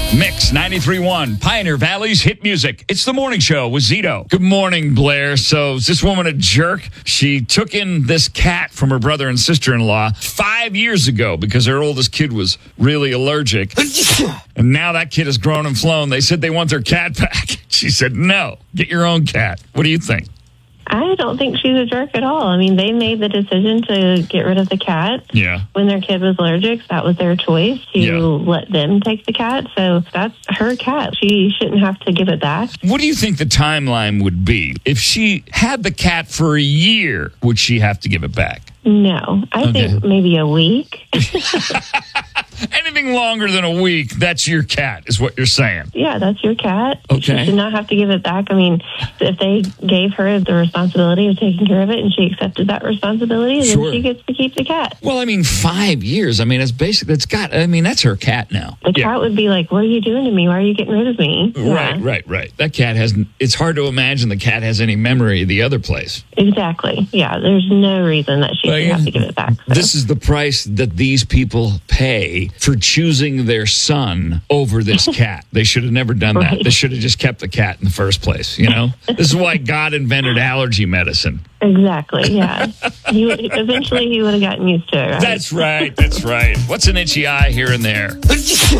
Mix 93.1, Pioneer Valley's hit music. It's the morning show with Zito. Good morning, Blair. So is this woman a jerk? She took in this cat from her brother and sister-in-law 5 years ago because her oldest kid was really allergic. And now that kid has grown and flown. They said they want their cat back. She said, no, get your own cat. What do you think? I don't think she's a jerk at all. I mean, they made the decision to get rid of the cat. Yeah. When their kid was allergic, that was their choice to let them take the cat. So that's her cat. She shouldn't have to give it back. What do you think the timeline would be? If she had the cat for a year, would she have to give it back? No. I think maybe a week. Anything longer than a week, that's your cat, is what you're saying. Yeah, that's your cat. Okay. She should not have to give it back. I mean, if they gave her the responsibility of taking care of it and she accepted that responsibility, then she gets to keep the cat. Well, I mean, 5 years. I mean, it's basically, that's her cat now. The cat would be like, what are you doing to me? Why are you getting rid of me? Right. That cat it's hard to imagine the cat has any memory of the other place. Exactly. Yeah, there's no reason that she should have to give it back. So. This is the price that these people pay for choosing their son over this cat. They should have never done that. They should have just kept the cat in the first place, you know? This is why God invented allergy medicine. Exactly, yeah. Eventually he would have gotten used to it, right? That's right. What's an itchy eye here and there?